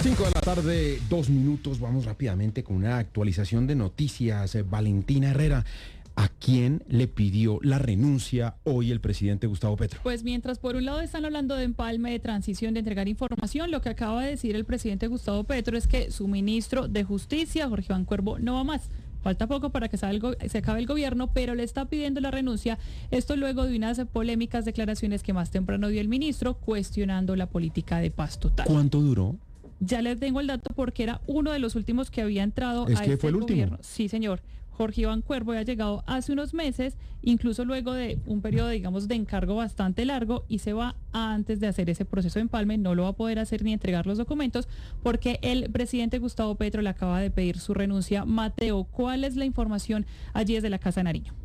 5 de la tarde, 2 minutos. Vamos rápidamente con una actualización de noticias. Valentina Herrera, ¿a quién le pidió la renuncia hoy el presidente Gustavo Petro? Pues mientras por un lado están hablando de empalme, de transición, de entregar información, lo que acaba de decir el presidente Gustavo Petro es que su ministro de Justicia, Jorge Iván Cuervo, no va más. Falta poco para que se acabe el gobierno, pero le está pidiendo la renuncia. Esto luego de unas polémicas declaraciones que más temprano dio el ministro, cuestionando la política de paz total. ¿Cuánto duró? Ya les tengo el dato porque era uno de los últimos que había entrado ¿Es a que este fue el gobierno. último? Sí, señor. Jorge Iván Cuervo ha llegado hace unos meses, incluso luego de un periodo, digamos, de encargo bastante largo, y se va antes de hacer ese proceso de empalme. No lo va a poder hacer ni entregar los documentos porque el presidente Gustavo Petro le acaba de pedir su renuncia. Mateo, ¿cuál es la información allí desde la Casa de Nariño?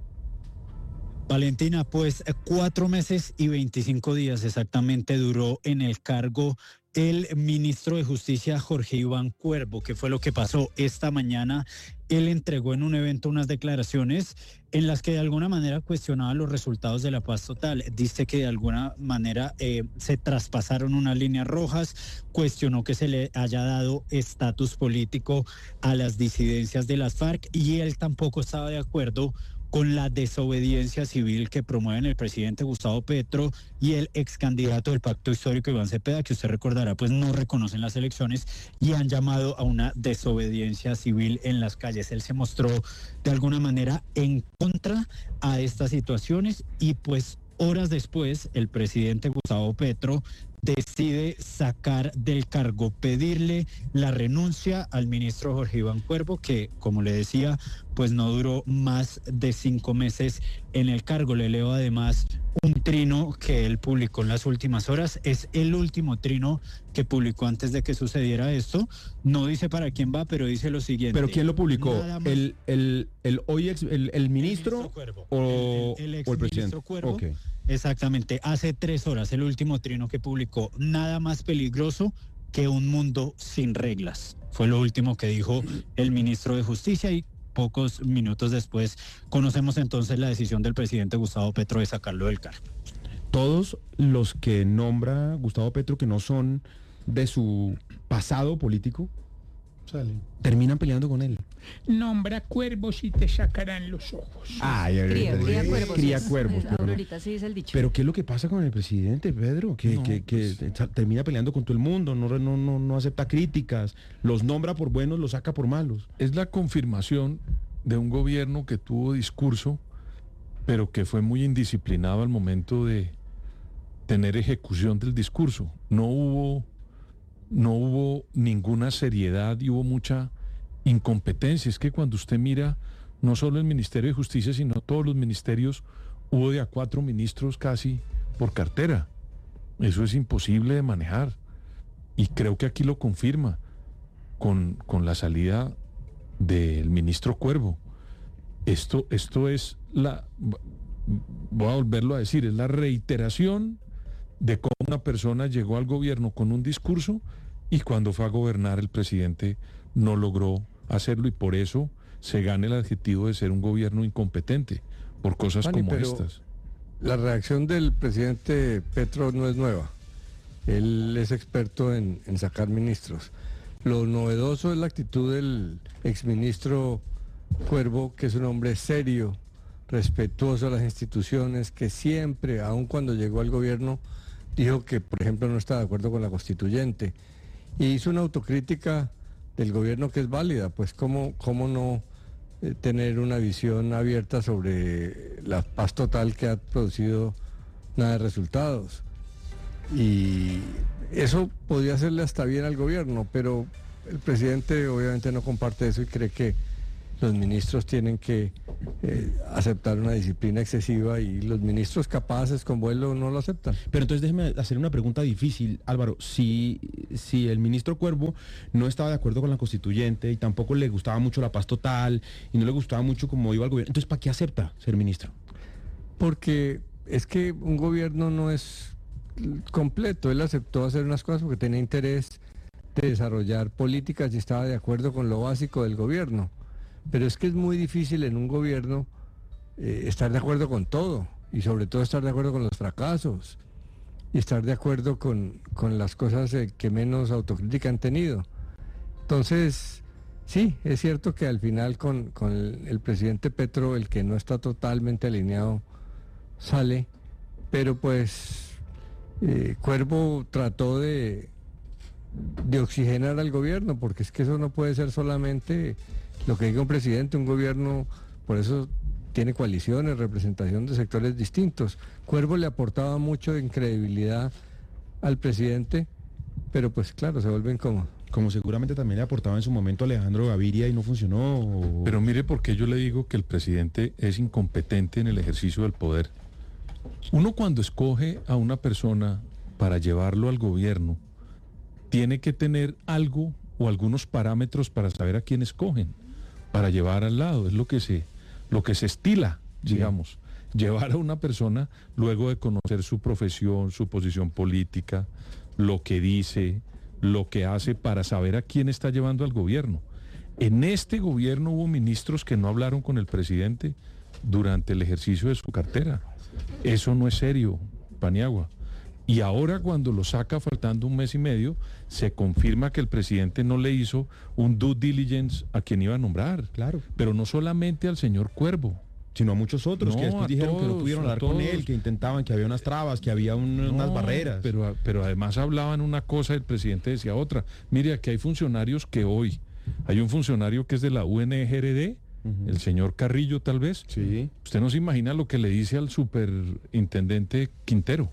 Valentina, pues 4 meses y 25 días exactamente duró en el cargo el ministro de Justicia Jorge Iván Cuervo. ¿Qué fue lo que pasó esta mañana? Él entregó en un evento unas declaraciones en las que de alguna manera cuestionaba los resultados de la paz total. Dice que de alguna manera se traspasaron unas líneas rojas, cuestionó que se le haya dado estatus político a las disidencias de las FARC, y él tampoco estaba de acuerdo con la desobediencia civil que promueven el presidente Gustavo Petro y el ex candidato del Pacto Histórico Iván Cepeda, que usted recordará, pues no reconocen las elecciones y han llamado a una desobediencia civil en las calles. Él se mostró de alguna manera en contra a estas situaciones, y pues horas después el presidente Gustavo Petro decide sacar del cargo, pedirle la renuncia al ministro Jorge Iván Cuervo, que, como le decía, pues no duró más de 5 meses en el cargo. Le leo además un trino que él publicó en las últimas horas. Es el último trino que publicó antes de que sucediera esto. No dice para quién va, pero dice lo siguiente. ¿Pero quién lo publicó? ¿El ministro Cuervo, o el presidente? Cuervo. Okay. Exactamente, hace 3 horas, el último trino que publicó: nada más peligroso que un mundo sin reglas. Fue lo último que dijo el ministro de Justicia, y pocos minutos después conocemos entonces la decisión del presidente Gustavo Petro de sacarlo del cargo. Todos los que nombra Gustavo Petro, que no son de su pasado político, terminan peleando con él. Nombra cuervos y te sacarán los ojos. Cría cuervos. Cría cuervos. Aurorita, sí es el dicho. Pero ¿qué es lo que pasa con el presidente, Pedro? Que termina peleando con todo el mundo, no acepta críticas, los nombra por buenos, los saca por malos. Es la confirmación de un gobierno que tuvo discurso, pero que fue muy indisciplinado al momento de tener ejecución del discurso. No hubo ninguna seriedad y hubo mucha incompetencia. Es que cuando usted mira no solo el Ministerio de Justicia, sino todos los ministerios, hubo de a 4 ministros casi por cartera. Eso es imposible de manejar. Y creo que aquí lo confirma con la salida del ministro Cuervo. Esto es voy a volverlo a decir, es la reiteración de cómo una persona llegó al gobierno con un discurso, y cuando fue a gobernar el presidente no logró hacerlo, y por eso se gana el adjetivo de ser un gobierno incompetente, por cosas como estas. La reacción del presidente Petro no es nueva. Él es experto en sacar ministros. Lo novedoso es la actitud del exministro Cuervo, que es un hombre serio, respetuoso a las instituciones, que siempre, aun cuando llegó al gobierno, dijo que, por ejemplo, no estaba de acuerdo con la constituyente, y hizo una autocrítica del gobierno que es válida. Pues cómo no tener una visión abierta sobre la paz total, que ha producido nada de resultados. Y eso podría hacerle hasta bien al gobierno, pero el presidente obviamente no comparte eso y cree que los ministros tienen que aceptar una disciplina excesiva, y los ministros capaces con vuelo no lo aceptan. Pero entonces déjeme hacer una pregunta difícil, Álvaro. Si el ministro Cuervo no estaba de acuerdo con la constituyente y tampoco le gustaba mucho la paz total y no le gustaba mucho cómo iba el gobierno, entonces ¿para qué acepta ser ministro? Porque es que un gobierno no es completo. Él aceptó hacer unas cosas porque tenía interés de desarrollar políticas y estaba de acuerdo con lo básico del gobierno. Pero es que es muy difícil en un gobierno estar de acuerdo con todo, y sobre todo estar de acuerdo con los fracasos. y estar de acuerdo con las cosas que menos autocrítica han tenido. Entonces, sí, es cierto que al final con el presidente Petro, el que no está totalmente alineado, sale, pero pues Cuervo trató de oxigenar al gobierno, porque es que eso no puede ser solamente lo que diga un presidente, un gobierno, por eso tiene coaliciones, representación de sectores distintos. Cuervo le aportaba mucho en credibilidad al presidente, pero pues claro, se vuelve incómodo. Como seguramente también le aportaba en su momento Alejandro Gaviria y no funcionó. Pero mire por qué yo le digo que el presidente es incompetente en el ejercicio del poder. Uno cuando escoge a una persona para llevarlo al gobierno, tiene que tener algo o algunos parámetros para saber a quién escogen, para llevar al lado. Es lo que se estila, digamos. Llevar a una persona luego de conocer su profesión, su posición política, lo que dice, lo que hace, para saber a quién está llevando al gobierno. En este gobierno hubo ministros que no hablaron con el presidente durante el ejercicio de su cartera. Eso no es serio, Paniagua. Y ahora cuando lo saca faltando un mes y medio, se confirma que el presidente no le hizo un due diligence a quien iba a nombrar. Claro. Pero no solamente al señor Cuervo, sino a muchos otros No, que después a dijeron que no todos, pudieron a hablar con él, todos. que intentaban, que había unas trabas, que había unas barreras. Pero además hablaban una cosa y el presidente decía otra. Mire, aquí hay funcionarios que hoy, hay un funcionario que es de la UNGRD, el señor Carrillo tal vez. Sí. Usted no se imagina lo que le dice al superintendente Quintero.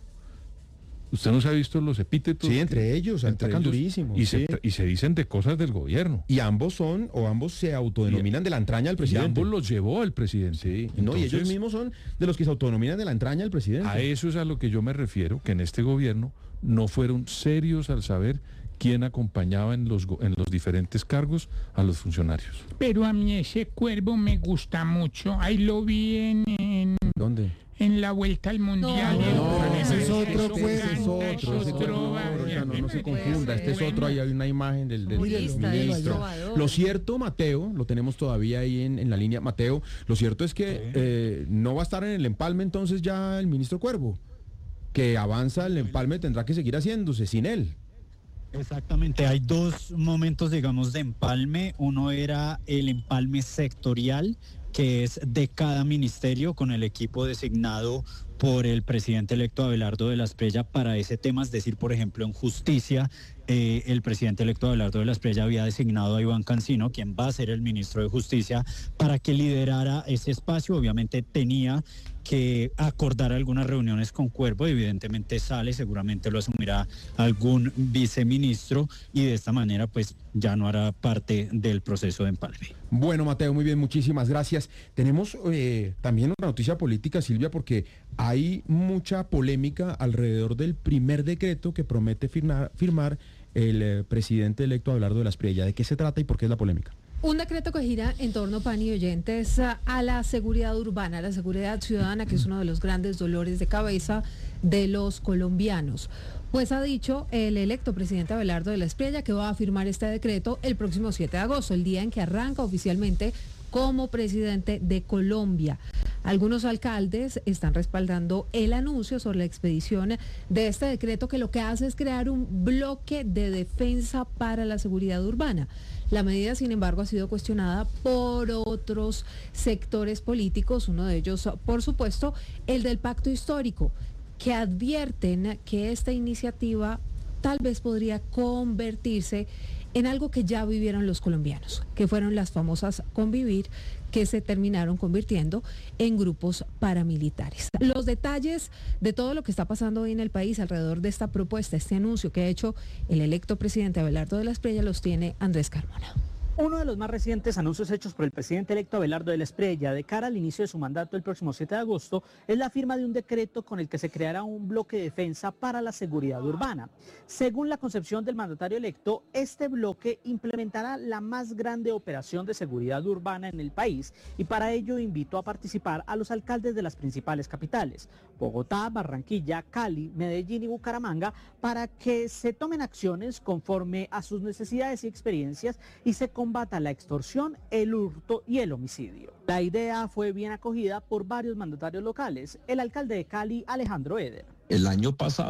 Usted no se ha visto los epítetos. Sí, entre ellos, atacan durísimo. Y, sí. se dicen de cosas del gobierno. Y ambos se autodenominan de la entraña del Y presidente. ambos los llevó el presidente. Sí, y Entonces, ellos mismos son de los que se autodenominan de la entraña del presidente. a eso es a lo que yo me refiero, que en este gobierno no fueron serios al saber quién acompañaba en los diferentes cargos a los funcionarios. Pero a mí ese Cuervo me gusta mucho. Ahí lo vi en ¿Dónde? la Vuelta al Mundial. ese es otro Ese Cuervo, es otro, ese Cuervo, vaya. no se puede confunda, este es ser. otro, ahí hay una imagen del Humorista, del ministro. innovador. Lo cierto, Mateo, lo tenemos todavía ahí en la línea, Mateo, lo cierto es que no va a estar en el empalme entonces ya el ministro Cuervo, que avanza el empalme tendrá que seguir haciéndose sin él. Exactamente, hay dos momentos, digamos, de empalme. Uno era el empalme sectorial, que es de cada ministerio con el equipo designado por el presidente electo Abelardo de la Espriella para ese tema. Es decir, por ejemplo, en justicia, el presidente electo Abelardo de la Espriella había designado a Iván Cancino, quien va a ser el ministro de Justicia, para que liderara ese espacio. Obviamente tenía que acordar algunas reuniones con Cuervo, evidentemente sale, seguramente lo asumirá algún viceministro y de esta manera pues ya no hará parte del proceso de empalme. Bueno, Mateo, muy bien, muchísimas gracias. Tenemos también una noticia política, Silvia, porque hay mucha polémica alrededor del primer decreto que promete firmar el presidente electo Abelardo de la Espriella. ¿De qué se trata y por qué es la polémica? Un decreto que gira en torno, Pani y oyentes, a la seguridad urbana, a la seguridad ciudadana, que es uno de los grandes dolores de cabeza de los colombianos. Pues ha dicho el electo presidente Abelardo de la Espriella que va a firmar este decreto el próximo 7 de agosto, el día en que arranca oficialmente como presidente de Colombia. Algunos alcaldes están respaldando el anuncio sobre la expedición de este decreto, que lo que hace es crear un bloque de defensa para la seguridad urbana. La medida, sin embargo, ha sido cuestionada por otros sectores políticos, uno de ellos, por supuesto, el del Pacto Histórico, que advierten que esta iniciativa tal vez podría convertirse en algo que ya vivieron los colombianos, que fueron las famosas convivir, que se terminaron convirtiendo en grupos paramilitares. Los detalles de todo lo que está pasando hoy en el país alrededor de esta propuesta, este anuncio que ha hecho el electo presidente Abelardo de la Espriella, los tiene Andrés Carmona. Uno de los más recientes anuncios hechos por el presidente electo Abelardo de la Espriella de cara al inicio de su mandato el próximo 7 de agosto es la firma de un decreto con el que se creará un bloque de defensa para la seguridad urbana. Según la concepción del mandatario electo, este bloque implementará la más grande operación de seguridad urbana en el país y para ello invitó a participar a los alcaldes de las principales capitales, Bogotá, Barranquilla, Cali, Medellín y Bucaramanga, para que se tomen acciones conforme a sus necesidades y experiencias y se combata la extorsión, el hurto y el homicidio. La idea fue bien acogida por varios mandatarios locales. El alcalde de Cali, Alejandro Eder. El año pasado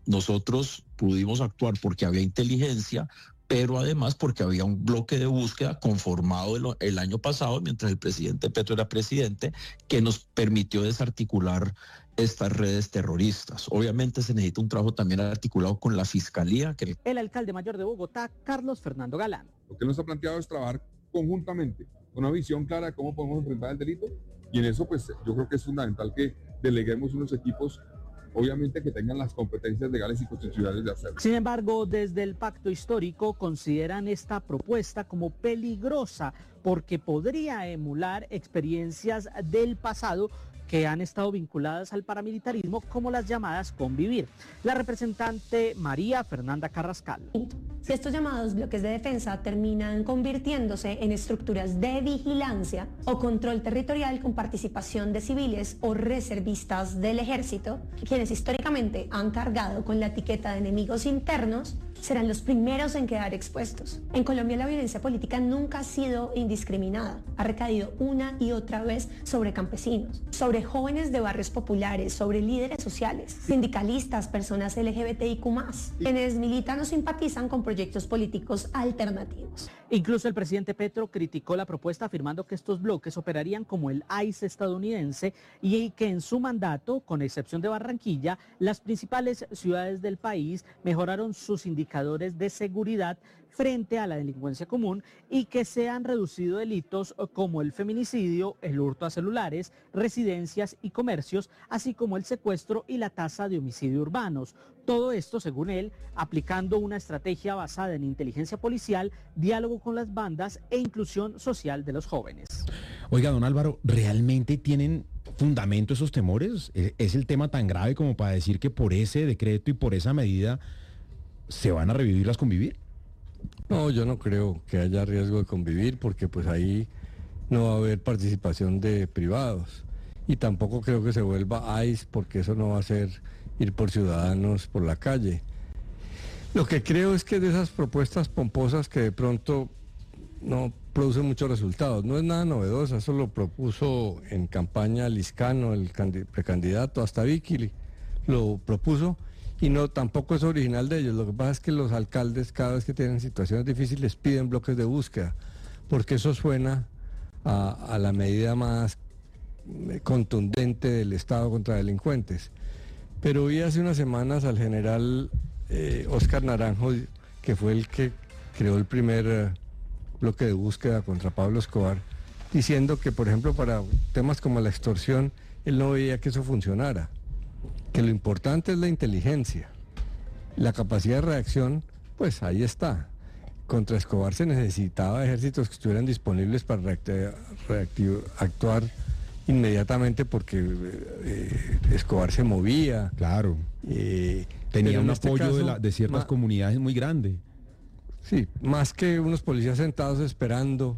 nosotros pudimos actuar porque había inteligencia, pero además porque había un bloque de búsqueda conformado el año pasado, mientras el presidente Petro era presidente, que nos permitió desarticular estas redes terroristas. Obviamente se necesita un trabajo también articulado con la Fiscalía. El alcalde mayor de Bogotá, Carlos Fernando Galán. Lo que nos ha planteado es trabajar conjuntamente, con una visión clara de cómo podemos enfrentar el delito, y en eso pues yo creo que es fundamental que deleguemos unos equipos, obviamente que tengan las competencias legales y constitucionales de hacerlo. Sin embargo, desde el Pacto Histórico consideran esta propuesta como peligrosa porque podría emular experiencias del pasado que han estado vinculadas al paramilitarismo, como las llamadas Convivir. La representante María Fernanda Carrascal. Si estos llamados bloques de defensa terminan convirtiéndose en estructuras de vigilancia o control territorial con participación de civiles o reservistas del ejército, quienes históricamente han cargado con la etiqueta de enemigos internos, serán los primeros en quedar expuestos. En Colombia la violencia política nunca ha sido indiscriminada, ha recaído una y otra vez sobre campesinos, sobre jóvenes de barrios populares, sobre líderes sociales, sindicalistas, personas LGBTIQ+, quienes militan o simpatizan con proyectos políticos alternativos. Incluso el presidente Petro criticó la propuesta afirmando que estos bloques operarían como el ICE estadounidense y que en su mandato, con excepción de Barranquilla, las principales ciudades del país mejoraron sus indicadores de seguridad frente a la delincuencia común y que se han reducido delitos como el feminicidio, el hurto a celulares, residencias y comercios, así como el secuestro y la tasa de homicidio urbanos. Todo esto, según él, aplicando una estrategia basada en inteligencia policial, diálogo con las bandas e inclusión social de los jóvenes. Oiga, don Álvaro, ¿realmente tienen fundamento esos temores? ¿Es el tema tan grave como para decir que por ese decreto y por esa medida se van a revivir las Convivir? No, yo no creo que haya riesgo de Convivir porque pues ahí no va a haber participación de privados y tampoco creo que se vuelva ICE porque eso no va a ser ir por ciudadanos por la calle. Lo que creo es que de esas propuestas pomposas que de pronto no producen muchos resultados, no es nada novedosa, eso lo propuso en campaña Liscano, el precandidato, hasta Vicky lo propuso. Y no, tampoco es original de ellos. Lo que pasa es que los alcaldes cada vez que tienen situaciones difíciles piden bloques de búsqueda, porque eso suena a la medida más contundente del Estado contra delincuentes. Pero vi hace unas semanas al general Óscar Naranjo, que fue el que creó el primer bloque de búsqueda contra Pablo Escobar, diciendo que, por ejemplo, para temas como la extorsión, él no veía que eso funcionara. Que lo importante es la inteligencia. La capacidad de reacción, pues ahí está. Contra Escobar se necesitaba ejércitos que estuvieran disponibles para actuar inmediatamente porque Escobar se movía. Claro. Tenía un apoyo caso, de ciertas comunidades muy grande. Sí, más que unos policías sentados esperando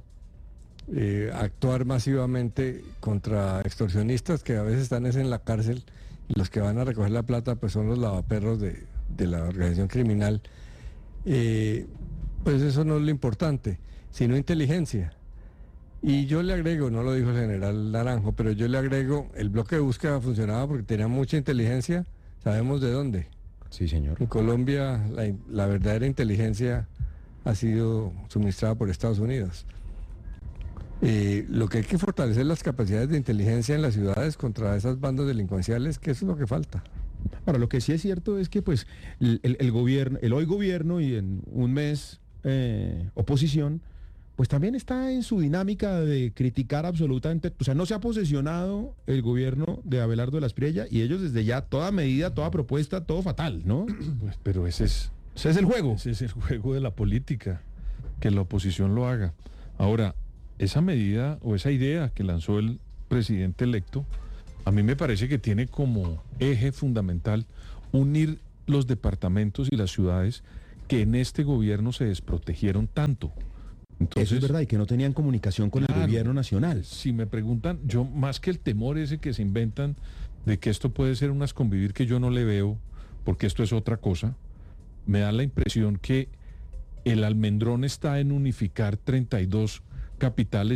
actuar masivamente contra extorsionistas que a veces están en la cárcel. Los que van a recoger la plata pues son los lavaperros de la organización criminal. Pues eso no es lo importante, sino inteligencia. Y yo le agrego, no lo dijo el general Naranjo, pero yo le agrego, el bloque de búsqueda funcionaba porque tenía mucha inteligencia, sabemos de dónde. Sí, señor. En Colombia la verdadera inteligencia ha sido suministrada por Estados Unidos. Lo que hay que fortalecer las capacidades de inteligencia en las ciudades contra esas bandas delincuenciales, que eso es lo que falta. Ahora, lo que sí es cierto es que pues el gobierno, el hoy gobierno y en un mes oposición, pues también está en su dinámica de criticar absolutamente, o sea, no se ha posesionado el gobierno de Abelardo de la Espriella y ellos desde ya toda medida, toda propuesta, todo fatal, ¿no? Pues, pero ese es el juego. Ese es el juego de la política, que la oposición lo haga. Ahora, esa medida o esa idea que lanzó el presidente electo, a mí me parece que tiene como eje fundamental unir los departamentos y las ciudades que en este gobierno se desprotegieron tanto. Entonces, eso es verdad, y que no tenían comunicación con el gobierno nacional. Si me preguntan, yo más que el temor ese que se inventan de que esto puede ser unas Convivir que yo no le veo, porque esto es otra cosa, me da la impresión que el almendrón está en unificar 32 capitales y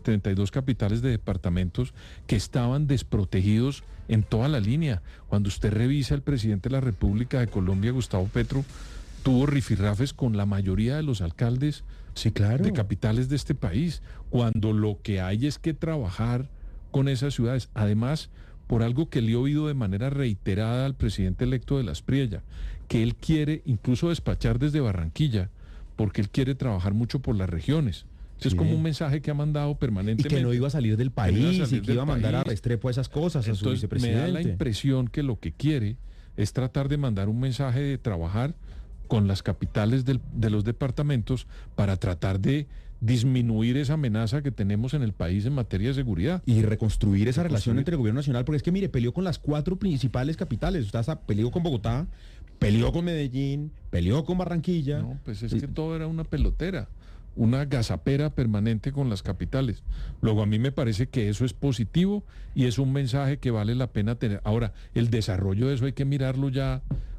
32 capitales de departamentos que estaban desprotegidos en toda la línea. Cuando usted revisa, el presidente de la República de Colombia, Gustavo Petro, tuvo rifirrafes con la mayoría de los alcaldes de capitales de este país, cuando lo que hay es que trabajar con esas ciudades. Además, por algo que le he oído de manera reiterada al presidente electo de la Espriella, que él quiere incluso despachar desde Barranquilla, porque él quiere trabajar mucho por las regiones. Es como un mensaje que ha mandado permanentemente. Y que no iba a salir del país, y que iba a mandar a Restrepo esas cosas a su vicepresidente. Me da la impresión que lo que quiere es tratar de mandar un mensaje de trabajar con las capitales de los departamentos para tratar de disminuir esa amenaza que tenemos en el país en materia de seguridad. Y reconstruir esa relación entre el gobierno nacional, porque es que, mire, peleó con las 4 principales capitales. Usted hasta peleó con Bogotá, peleó con Medellín, peleó con Barranquilla. No, pues es que todo era una pelotera, una gazapera permanente con las capitales. Luego, a mí me parece que eso es positivo y es un mensaje que vale la pena tener. Ahora, el desarrollo de eso hay que mirarlo ya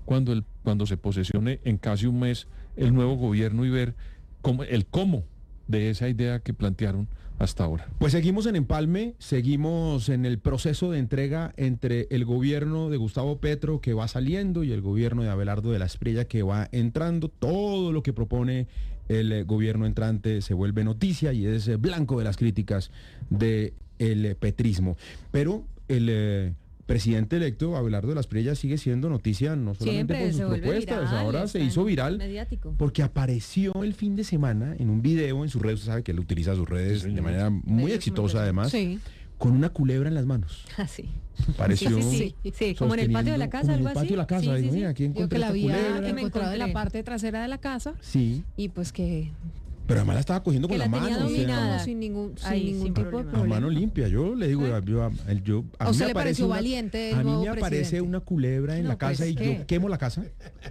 cuando se posesione en casi un mes el nuevo gobierno y ver el cómo de esa idea que plantearon hasta ahora. Pues seguimos en Empalme, seguimos en el proceso de entrega entre el gobierno de Gustavo Petro, que va saliendo, y el gobierno de Abelardo de la Espriella, que va entrando. Todo lo que propone el gobierno entrante se vuelve noticia y es blanco de las críticas del petrismo. Pero el presidente electo, Abelardo de la Espriella, sigue siendo noticia no solamente por sus propuestas, viral, ahora se hizo viral mediático, porque apareció el fin de semana en un video en sus redes. Usted sabe que él utiliza sus redes de manera muy exitosa, además, con una culebra en las manos. Ah, sí. Pareció sí, como en el patio de la casa, algo así. En el patio de la casa, digo, mira, aquí encontré que la había culebra. encontrado en la parte trasera de la casa. Sí. Y pues que... Pero además la estaba cogiendo con la mano. Dominada, sin ningún tipo de problema. A mano limpia. Yo le digo, a mí me pareció valiente el nuevo presidente. A mí me aparece una culebra en la casa, pues, y yo quemo la casa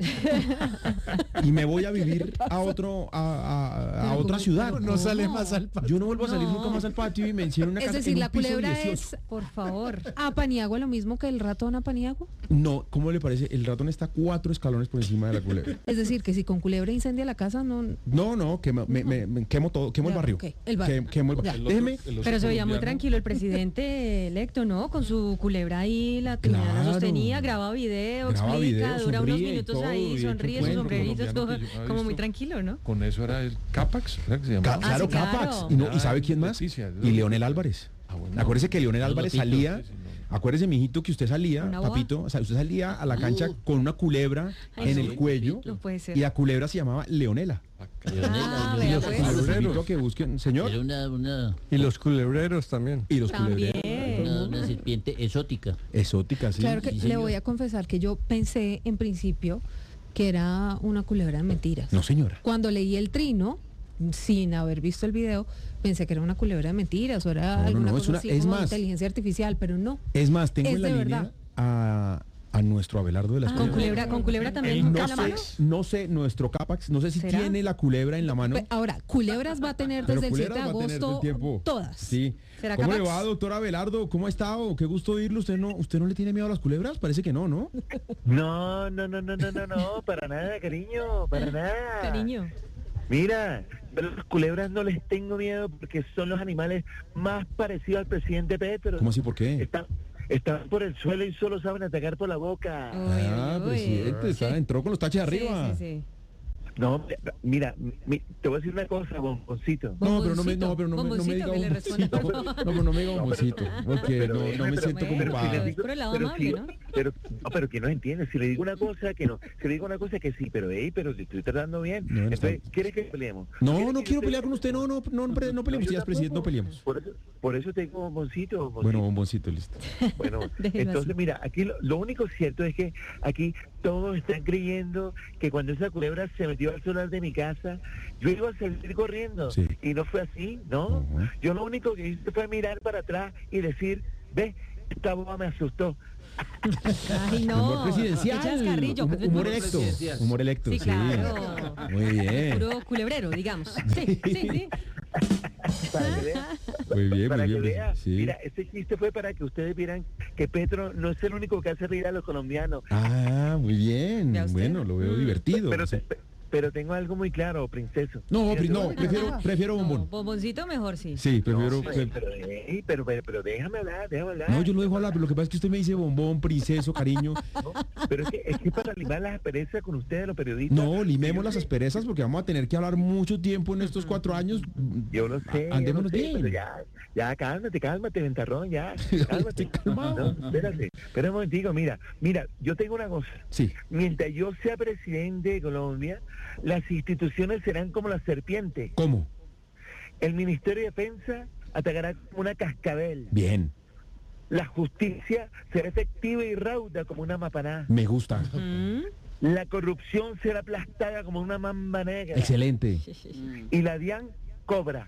y me voy a vivir a otra ciudad. No sale más al patio. Yo no vuelvo a salir nunca más al patio y me encierro en una casa. Es decir, la culebra 18. es, por favor, ¿a Paniagua lo mismo que el ratón a Paniagua? No, ¿cómo le parece? El ratón está 4 escalones por encima de la culebra. Es decir, que si con culebra incendia la casa, no, me quemo todo. Quemo el barrio. Okay, el barrio. Quemo el barrio. Déjeme. Pero se veía muy tranquilo el presidente electo, ¿no? Con su culebra ahí, la sostenía, grababa video, explica, dura unos minutos ahí, sonríe, sus sombreritos, todo, como muy tranquilo, ¿no? Con eso era el Capax, ¿verdad que se llamaba? Claro, Capax. ¿Y sabe quién más? Y Leonel Álvarez. Acuérdese que Leonel Álvarez salía... Acuérdese, mijito, que usted salía, papito, o sea, usted salía a la cancha con una culebra en el cuello, no puede ser. Y la culebra se llamaba Leonela. Y los culebreros que busquen, señor. Y los culebreros también. Y los culebreros. Una serpiente exótica. Exótica, sí. Claro que sí, le voy a confesar que yo pensé en principio que era una culebra de mentiras. No, señora. Cuando leí el trino, sin haber visto el video, pensé que era una culebra de mentiras o era alguna cosa así como inteligencia artificial, pero no. Es más, tengo en la línea a nuestro Abelardo de la Espriella. ¿Con culebra también? No sé, nuestro Capax, no sé si tiene la culebra en la mano. Ahora, culebras va a tener desde el 7 de agosto todas. Sí. ¿Cómo le va, doctor Abelardo? ¿Cómo ha estado? Qué gusto oírlo. ¿Usted no le tiene miedo a las culebras? Parece que no, ¿no? No, para nada, cariño, para nada. Cariño. Mira, pero las culebras no les tengo miedo porque son los animales más parecidos al presidente Petro. ¿Cómo así? ¿Por qué? Están por el suelo y solo saben atacar por la boca. Presidente, entró con los taches arriba. Sí. No, mira, te voy a decir una cosa, bomboncito. No, pero no me diga bomboncito. No me diga bomboncito, porque no me siento como para... Pero que no entiendes. Si le digo una cosa que no, si le digo una cosa que sí, pero te estoy tratando bien. Entonces, ¿quieres que peleemos? No quiero pelear con usted, no peleemos, ya es presidente, no peleemos. Por eso te digo bomboncito. Bueno, bomboncito, listo. Bueno, entonces mira, aquí lo único cierto es que aquí todos están creyendo que cuando esa culebra se metió al solar de mi casa, yo iba a salir corriendo. Sí. Y no fue así, ¿no? Yo lo único que hice fue mirar para atrás y decir, ve, esta boba me asustó. Ay, no. Humor presidencial. Humor electo. Sí, claro. Muy bien. Puro culebrero, digamos. Sí. Muy bien. Sí. Mira, ese chiste fue para que ustedes vieran que Petro no es el único que hace reír a los colombianos. Ah, muy bien. Bueno, lo veo divertido. pero tengo algo muy claro, princeso. No, Mira, prefiero bombón. No, bomboncito mejor, sí. Sí, prefiero... Pero déjame hablar. No, yo lo dejo hablar, pero lo que pasa es que usted me dice bombón, princeso, cariño. No, pero es que para limar las asperezas con ustedes, los periodistas. No, limemos las asperezas porque vamos a tener que hablar mucho tiempo en estos 4 años. Yo lo sé. Andémonos bien. Pero ya, cálmate, ventarrón, ya. Cálmate. Estoy calmado. No, espera un momentico, mira, yo tengo una cosa. Sí. Mientras yo sea presidente de Colombia, las instituciones serán como la serpiente. ¿Cómo? El Ministerio de Defensa atacará como una cascabel. Bien. La justicia será efectiva y rauda como una mapaná. Me gusta. La corrupción será aplastada como una mamba negra. Excelente. Y la DIAN cobra.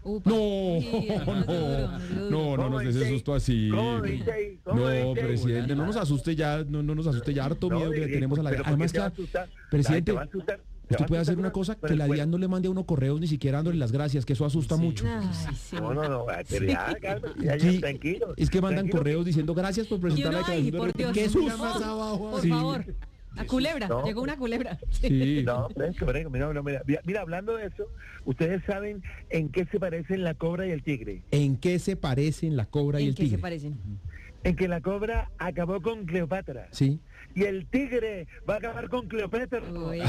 No nos des ese susto así. No, presidente, no nos asuste ya, no nos asuste ya, harto miedo que le tenemos a la DIAN. Además que, presidente, usted puede hacer una cosa, que la DIAN no le mande a uno correos ni siquiera dándole las gracias, que eso asusta mucho. No, pero ya, tranquilo. Es que mandan correos diciendo gracias por presentar la declaración de ¡Qué susto! Por favor. A culebra, llegó una culebra. Sí. No, mira, hablando de eso, ¿ustedes saben en qué se parecen la cobra y el tigre? ¿En qué se parecen la cobra y el tigre? ¿En qué se parecen? En que la cobra acabó con Cleopatra. Sí. Y el tigre va a acabar con Cleopatra.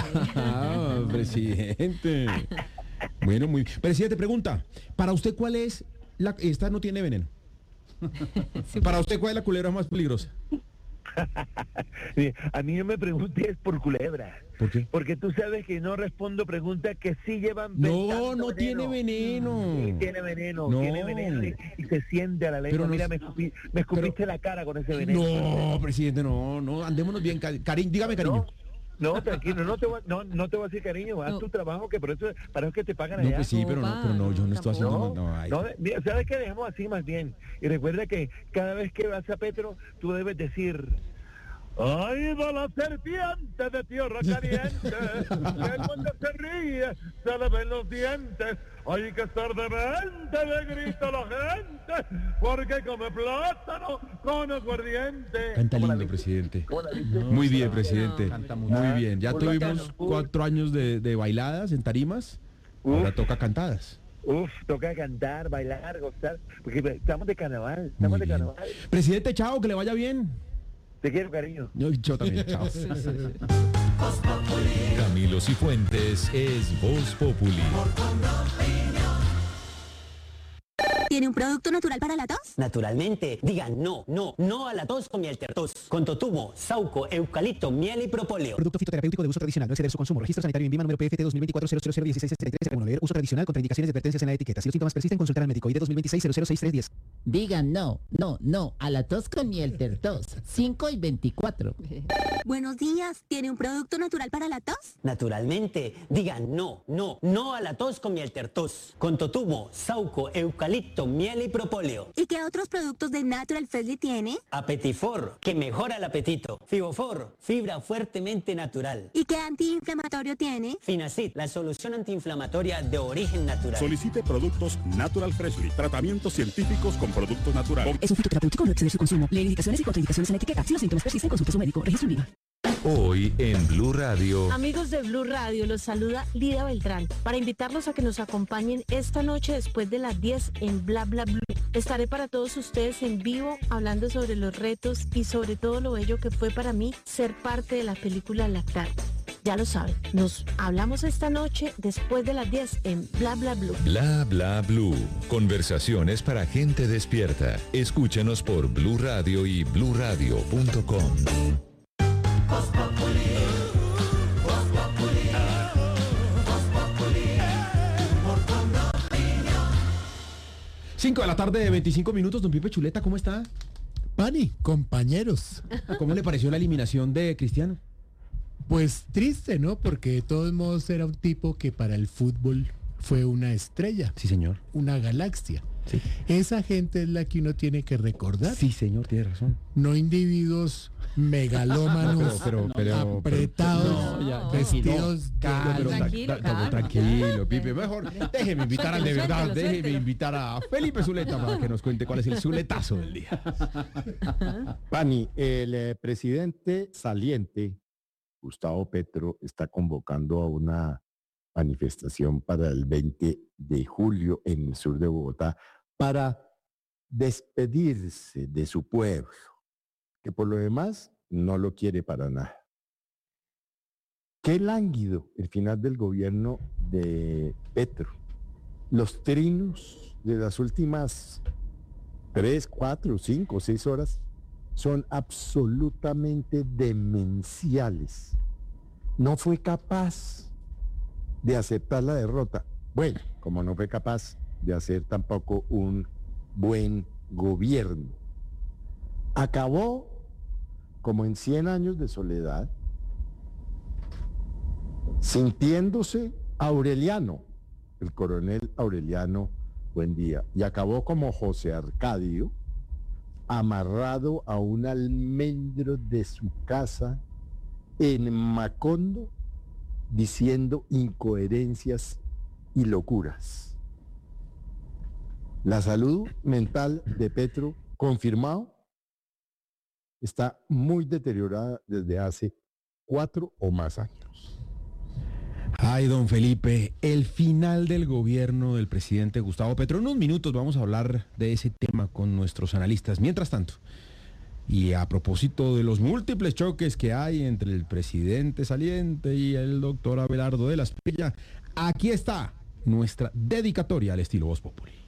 Presidente. Bueno, muy bien. Presidente, pregunta, ¿para usted cuál es esta no tiene veneno? ¿Para usted cuál es la culebra más peligrosa? A mí no me preguntes por culebra. ¿Por qué? Porque tú sabes que no respondo preguntas que sí llevan veneno. No tiene veneno. Sí, tiene veneno y se siente a la lengua. Pero mira, me escupiste la cara con ese veneno. No, presidente, no, andémonos bien. Dígame, cariño. No, tranquilo, no te voy a decir cariño, haz tu trabajo, que para eso que te pagan allá. No, pues sí, pero no, yo no estoy haciendo... Mira, ¿sabes qué? Dejemos así más bien. Y recuerda que cada vez que vas a Petro, tú debes decir... ¡Ahí va la serpiente de tierra caliente! El mundo se ríe, se le ven los dientes. Hay que estar demente, le grita la gente, porque come plátano con aguardiente. Canta lindo, presidente. Muy bien, presidente. Muy bien. Ya tuvimos 4 años de bailadas en tarimas. Ahora toca cantadas. Toca cantar, bailar, gozar, porque estamos de carnaval, Presidente, chao, que le vaya bien. Te quiero, cariño. Yo también, chao. Camilo Cifuentes es Voz Populi. ¿Tiene un producto natural para la tos? Naturalmente. Digan no a la tos con miel tertos. Con totumo, sauco, eucalipto, miel y propóleo. Producto fitoterapéutico de uso tradicional. No exceder su consumo. Registro sanitario en Vima número PFT 2024-0001663. Leer uso tradicional. Contraindicaciones y advertencias en la etiqueta. Si los síntomas persisten, consultar al médico. ID 2026-006310. Digan no a la tos con miel tertos. 5 y 24. Buenos días. ¿Tiene un producto natural para la tos? Naturalmente. Digan no a la tos con miel tertos. Con totumo, sauco, eucalipto, miel y propóleo. ¿Y qué otros productos de Natural Freshly tiene? Apetifor, que mejora el apetito. Fibofor, fibra fuertemente natural. ¿Y qué antiinflamatorio tiene? Finacid, la solución antiinflamatoria de origen natural. Solicite productos Natural Freshly, tratamientos científicos con productos naturales. Es un fitoterapéutico, no exceder su consumo. Leer indicaciones y contraindicaciones en la etiqueta. Si los síntomas persisten, consulte a su médico. Registro en Vima. Hoy en Blue Radio. Amigos de Blue Radio, los saluda Lida Beltrán para invitarlos a que nos acompañen esta noche después de las 10 en Bla Bla Blue. Estaré para todos ustedes en vivo hablando sobre los retos y sobre todo lo bello que fue para mí ser parte de la película Lactar. Ya lo saben, nos hablamos esta noche después de las 10 en Bla Bla Blue. Bla Bla Blue. Conversaciones para gente despierta. Escúchanos por Blue Radio y bluradio.com. 5 de la tarde, 25 minutos. Don Pipe Chuleta, ¿cómo está? Pani, compañeros. ¿Cómo le pareció la eliminación de Cristiano? Pues triste, ¿no? Porque de todos modos era un tipo que para el fútbol fue una estrella. Sí, señor. Una galaxia. Sí. Esa gente es la que uno tiene que recordar. Sí, señor, tiene razón. No individuos megalómanos, apretados, vestidos tranquilo, Pipe. Mejor déjeme invitar al de verdad, déjeme invitar a Felipe Zuleta para que nos cuente cuál es el zuletazo del día. Pani, el presidente saliente, Gustavo Petro, está convocando a una manifestación para el 20 de julio en el sur de Bogotá para despedirse de su pueblo, que por lo demás no lo quiere para nada. Qué lánguido el final del gobierno de Petro. Los trinos de las últimas 3, 4, 5, 6 horas son absolutamente demenciales. No fue capaz de aceptar la derrota. Bueno, como no fue capaz de hacer tampoco un buen gobierno. Acabó, como en 100 años de soledad, sintiéndose Aureliano, el coronel Aureliano Buendía, y acabó como José Arcadio, amarrado a un almendro de su casa en Macondo, diciendo incoherencias y locuras. La salud mental de Petro, confirmado, está muy deteriorada desde hace 4 o más años. Ay, don Felipe, el final del gobierno del presidente Gustavo Petro. En unos minutos vamos a hablar de ese tema con nuestros analistas. Mientras tanto, y a propósito de los múltiples choques que hay entre el presidente saliente y el doctor Abelardo de la Espriella, aquí está nuestra dedicatoria al estilo Voz Populi.